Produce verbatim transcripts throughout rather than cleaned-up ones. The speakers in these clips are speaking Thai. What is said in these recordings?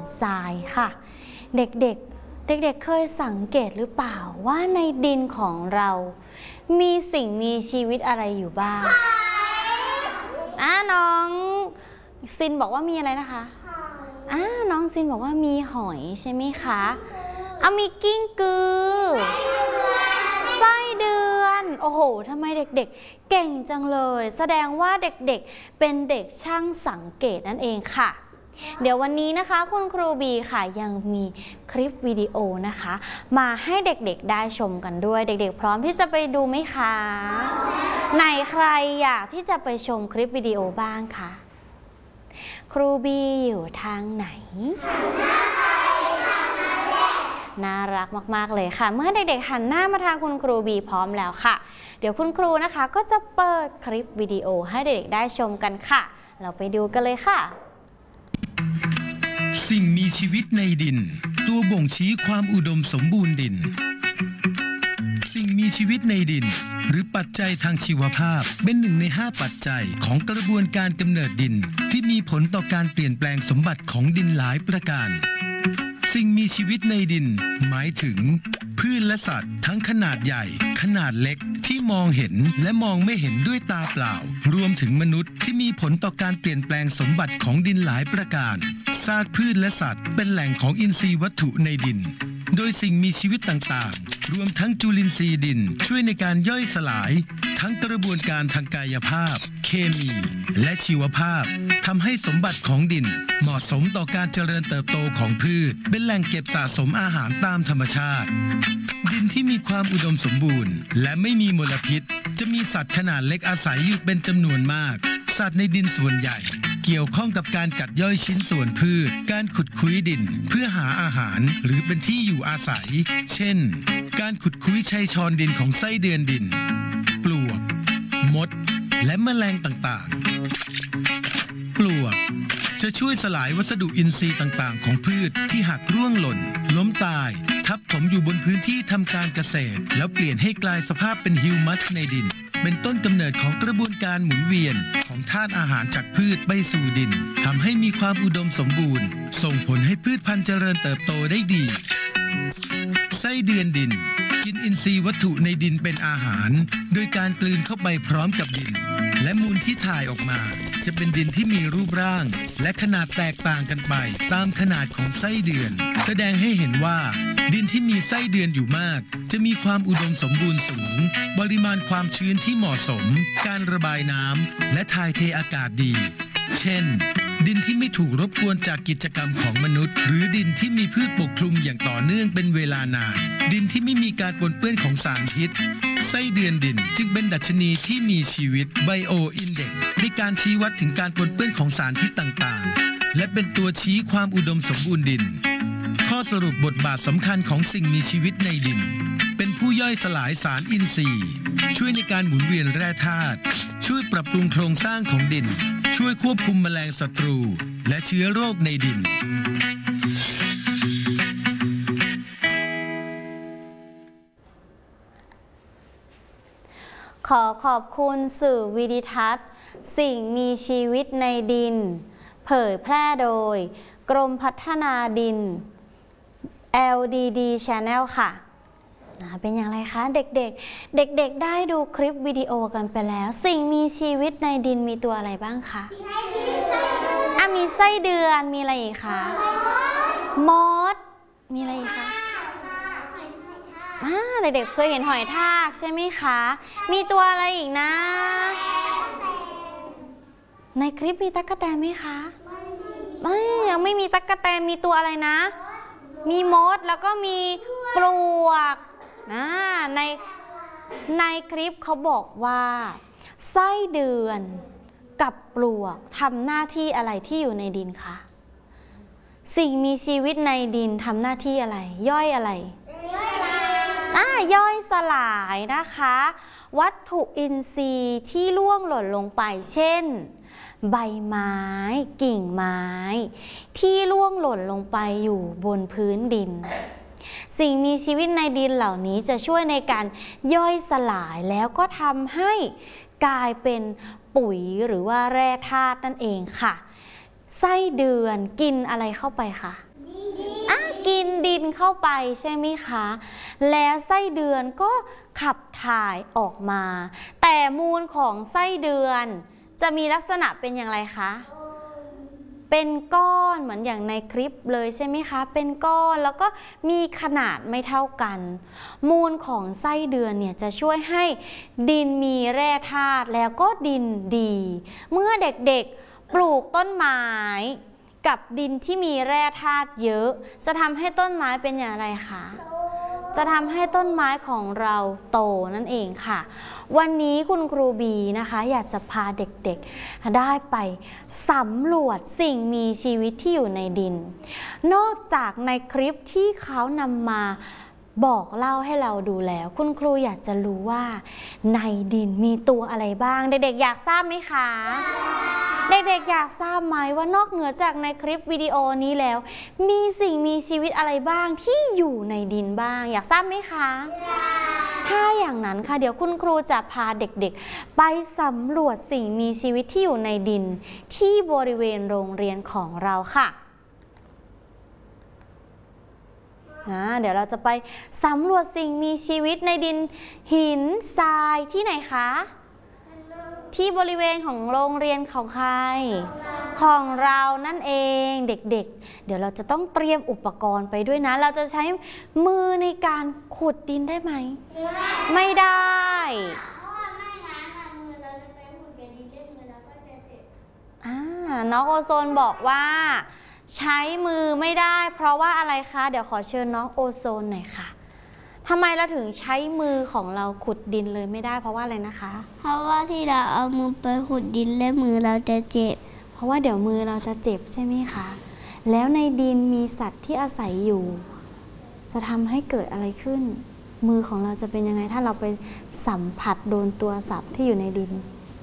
ทรายค่ะเด็กๆเด็กๆเคยสังเกตหรือเปล่าว่าในดินของเรามีสิ่งมีชีวิตอะไรอยู่บ้างอ่าน้องซินบอกว่ามีอะไรนะคะอ่าน้องซินบอกว่ามีหอยใช่ไหมคะเอามีกิ้งกือไส้เดือนโอ้โหทำไมเด็กๆเก่งจังเลยแสดงว่าเด็กๆเป็นเด็กช่างสังเกตนั่นเองค่ะเดี๋ยววันนี้นะคะคุณครูบีค่ะยังมีคลิปวิดีโอนะคะมาให้เด็กๆได้ชมกันด้วยเด็กๆพร้อมที่จะไปดูไหมคะไหนใครอยากที่จะไปชมคลิปวิดีโอบ้างคะครูบีอยู่ทางไหนน่ารักมากๆเลยค่ะเมื่อเด็กๆหันหน้ามาทางคุณครูบีพร้อมแล้วค่ะเดี๋ยวคุณครูนะคะก็จะเปิดคลิปวิดีโอให้เด็กๆได้ชมกันค่ะเราไปดูกันเลยค่ะสิ่งมีชีวิตในดินตัวบ่งชี้ความอุดมสมบูรณ์ดินสิ่งมีชีวิตในดินหรือปัจจัยทางชีวภาพเป็นหนึ่งในห้าปัจจัยของกระบวนการกำเนิดดินที่มีผลต่อการเปลี่ยนแปลงสมบัติของดินหลายประการสิ่งมีชีวิตในดินหมายถึงพืชและสัตว์ทั้งขนาดใหญ่ขนาดเล็กที่มองเห็นและมองไม่เห็นด้วยตาเปล่ารวมถึงมนุษย์ที่มีผลต่อการเปลี่ยนแปลงสมบัติของดินหลายประการซากพืชและสัตว์เป็นแหล่งของอินทรีย์วัตถุในดินโดยสิ่งมีชีวิตต่างๆรวมทั้งจุลินทรีย์ดินช่วยในการย่อยสลายทั้งกระบวนการทางกายภาพเคมีและชีวภาพทำให้สมบัติของดินเหมาะสมต่อการเจริญเติบโตของพืชเป็นแหล่งเก็บสะสมอาหารตามธรรมชาติดินที่มีความอุดมสมบูรณ์และไม่มีมลพิษจะมีสัตว์ขนาดเล็กอาศัยอยู่เป็นจำนวนมากสัตว์ในดินส่วนใหญ่เกี่ยวข้องกับการกัดย่อยชิ้นส่วนพืชการขุดคุ้ยดินเพื่อหาอาหารหรือเป็นที่อยู่อาศัยเช่นการขุดคุ้ยชัยชอนดินของไส้เดือนดินปลวกมดและแมลงต่างๆปลวกจะช่วยสลายวัสดุอินทรีย์ต่างๆของพืชที่หักร่วงหล่นล้มตายทับถมอยู่บนพื้นที่ทำการเกษตรแล้วเปลี่ยนให้กลายสภาพเป็นฮิวมัสในดินเป็นต้นกำเนิดของกระบวนการหมุนเวียนของธาตุอาหารจากพืชไปสู่ดินทำให้มีความอุดมสมบูรณ์ส่งผลให้พืชพันธุ์เจริญเติบโตได้ดีไส้เดือนดินกินอินทรีย์วัตถุในดินเป็นอาหารโดยการกลืนเข้าไปพร้อมกับดินและมูลที่ถ่ายออกมาจะเป็นดินที่มีรูปร่างและขนาดแตกต่างกันไปตามขนาดของไส้เดือนแสดงให้เห็นว่าดินที่มีไส้เดือนอยู่มากจะมีความอุดมสมบูรณ์สูงปริมาณความชื้นที่เหมาะสมการระบายน้ำและถ่ายเทอากาศดีเช่นดินที่ไม่ถูกรบกวนจากกิจกรรมของมนุษย์หรือดินที่มีพืชปกคลุมอย่างต่อเนื่องเป็นเวลานานดินที่ไม่มีการปนเปื้อนของสารพิษไส้เดือนดินจึงเป็นดัชนีที่มีชีวิต Bio Index ในการชี้วัดถึงการปนเปื้อนของสารพิษต่างๆและเป็นตัวชี้ความอุดมสมบูรณ์ดินข้อสรุปบทบาทสำคัญของสิ่งมีชีวิตในดินเป็นผู้ย่อยสลายสารอินทรีย์ช่วยในการหมุนเวียนแร่ธาตุช่วยปรับปรุงโครงสร้างของดินช่วยควบคุมแมลงศัตรูและเชื้อโรคในดินขอขอบคุณสื่อวิดิทัศน์สิ่งมีชีวิตในดินเผยแพร่โดยกรมพัฒนาดิน แอล ดี ดี Channel ค่ะเป็นอย่างไรคะเด็กๆเด็กๆได้ดูคลิปวิดีโอกันไปแล้วสิ่งมีชีวิตในดินมีตัวอะไรบ้างคะอ่ะมีไส้เดือนมีอะไรอีกคะมดมีอะไรอีกคะเด็กๆเคยเห็นหอยทากใช่ไหมคะมีตัวอะไรอีกนะในคลิปมีตั๊กแตนไหมคะไม่ยังไม่มีตั๊กแตนมีตัวอะไรนะมีมดแล้วก็มีปลวกนะในในคลิปเขาบอกว่าไส้เดือนกับปลวกทำหน้าที่อะไรที่อยู่ในดินคะสิ่งมีชีวิตในดินทำหน้าที่อะไรย่อยอะไรอ่าย่อยสลายนะคะวัตถุอินทรีย์ที่ร่วงหล่นลงไปเช่นใบไม้กิ่งไม้ที่ร่วงหล่นลงไปอยู่บนพื้นดินสิ่งมีชีวิตในดินเหล่านี้จะช่วยในการย่อยสลายแล้วก็ทำให้กลายเป็นปุ๋ยหรือว่าแร่ธาตุนั่นเองค่ะไส้เดือนกินอะไรเข้าไปคะกินดินเข้าไปใช่ไหมคะแล้วไส้เดือนก็ขับถ่ายออกมาแต่มูลของไส้เดือนจะมีลักษณะเป็นอย่างไรคะเป็นก้อนเหมือนอย่างในคลิปเลยใช่ไหมคะเป็นก้อนแล้วก็มีขนาดไม่เท่ากันมูลของไส้เดือนเนี่ยจะช่วยให้ดินมีแร่ธาตุแล้วก็ดินดีเมื่อเด็กๆปลูกต้นไม้กับดินที่มีแร่ธาตุเยอะจะทำให้ต้นไม้เป็นอย่างไรคะจะทำให้ต้นไม้ของเราโตนั่นเองค่ะวันนี้คุณครูบีนะคะอยากจะพาเด็กๆได้ไปสำรวจสิ่งมีชีวิตที่อยู่ในดินนอกจากในคลิปที่เขานำมาบอกเล่าให้เราดูแล้วคุณครูอยากจะรู้ว่าในดินมีตัวอะไรบ้างเด็กๆอยากทราบไหมคะเด็กๆอยากทราบไหมว่านอกเหนือจากในคลิปวิดีโอนี้แล้วมีสิ่งมีชีวิตอะไรบ้างที่อยู่ในดินบ้างอยากทราบไหมคะถ้าอย่างนั้นค่ะเดี๋ยวคุณครูจะพาเด็กๆไปสำรวจสิ่งมีชีวิตที่อยู่ในดินที่บริเวณโรงเรียนของเราค่ะนะเดี๋ยวเราจะไปสำรวจสิ่งมีชีวิตในดินหินทรายที่ไหนคะที่บริเวณของโรงเรียนของใครของเรานั่นเองเด็กๆเดี๋ยวเราจะต้องเตรียมอุปกรณ์ไปด้วยนะเราจะใช้มือในการขุดดินได้ไหมไม่ได้น้องโอโซนบอกว่าใช้มือไม่ได้เพราะว่าอะไรคะเดี๋ยวขอเชิญน้องโอโซนหน่อยค่ะทำไมเราถึงใช้มือของเราขุดดินเลยไม่ได้เพราะว่าอะไรนะคะเพราะว่าที่เราเอามือไปขุดดินและมือเราจะเจ็บเพราะว่าเดี๋ยวมือเราจะเจ็บใช่ไหมคะแล้วในดินมีสัตว์ที่อาศัยอยู่จะทำให้เกิดอะไรขึ้นมือของเราจะเป็นยังไงถ้าเราไปสัมผัสโดนตัวสัตว์ที่อยู่ในดิน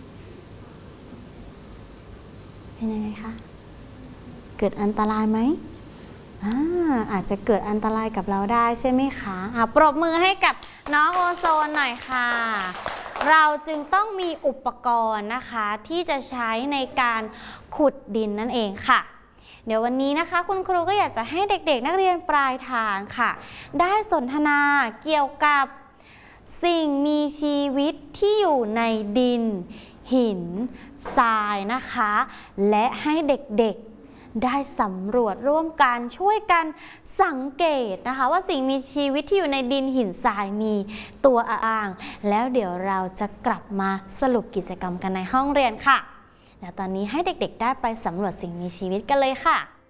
เป็นยังไงคะเกิดอันตรายไหมอ่าอาจจะเกิดอันตรายกับเราได้ใช่ไหมคะอ่ะปรบมือให้กับน้องโอโซนหน่อยค่ะเราจึงต้องมีอุปกรณ์นะคะที่จะใช้ในการขุดดินนั่นเองค่ะเดี๋ยววันนี้นะคะคุณครูก็อยากจะให้เด็กๆนักเรียนปลายทางค่ะได้สนทนาเกี่ยวกับสิ่งมีชีวิตที่อยู่ในดินหินทรายนะคะและให้เด็กๆได้สำรวจร่วมกันช่วยกันสังเกตนะคะว่าสิ่งมีชีวิตที่อยู่ในดินหินทรายมีตัวอ้างแล้วเดี๋ยวเราจะกลับมาสรุปกิจกรรมกันในห้องเรียนค่ะเดี๋ยวตอนนี้ให้เด็กๆได้ไปสำรวจสิ่งมีชีวิตกันเลยค่ะ